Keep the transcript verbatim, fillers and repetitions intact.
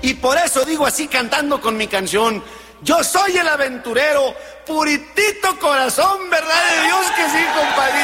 Y por eso digo así cantando con mi canción: yo soy el aventurero, puritito corazón, verdad de Dios que sí, compadre.